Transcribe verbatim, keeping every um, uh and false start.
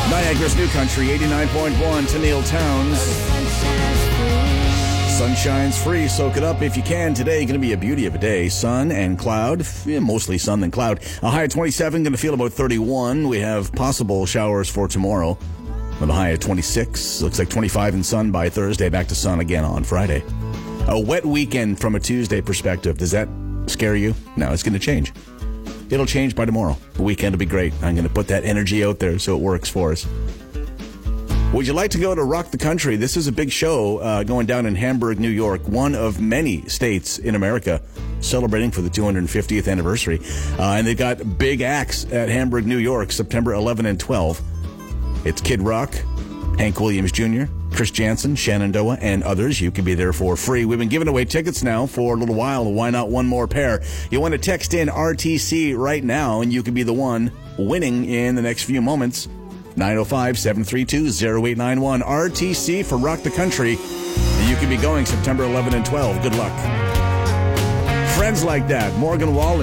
Niagara's New Country, eighty-nine point one to Neil Towns. Sunshine's free. Soak it up if you can. Today, going to be a beauty of a day. Sun and cloud. Yeah, mostly sun than cloud. A high of twenty-seven. Going to feel about thirty-one. We have possible showers for tomorrow with a high of twenty-six. Looks like twenty-five and sun by Thursday. Back to sun again on Friday. A wet weekend from a Tuesday perspective. Does that scare you? No, it's going to change. It'll change by tomorrow. The weekend will be great. I'm going to put that energy out there so it works for us. Would you like to go to Rock the Country? This is a big show uh, going down in Hamburg, New York, one of many states in America celebrating for the two hundred fiftieth anniversary. Uh, and they've got big acts at Hamburg, New York, September eleventh and twelfth. It's Kid Rock, Hank Williams Junior, Chris Jansen, Shenandoah, and others. You can be there for free. We've been giving away tickets now for a little while. Why not one more pair? You want to text in R T C right now, and you can be the one winning in the next few moments. nine oh five, seven three two, oh eight nine one. R T C for Rock the Country. You can be going September eleventh and twelfth. Good luck. Friends like that. Morgan Wallen.